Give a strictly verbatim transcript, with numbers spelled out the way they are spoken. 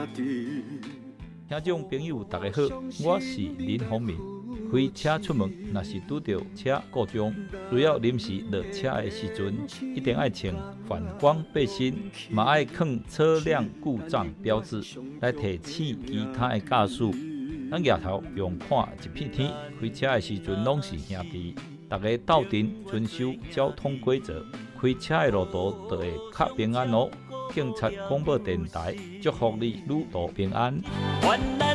听众朋友大家好，我是林鸿明。开车出门，若是拄到车故障，需要临时落车的时阵，一定要穿反光背心，嘛要放车辆故障标志，来提醒其他的驾驶。咱夜头用看一片天，开车的时阵拢是兄弟，大家斗阵遵守交通规则，开车的路途就会较平安哦。警察广播电台祝福你旅途平安。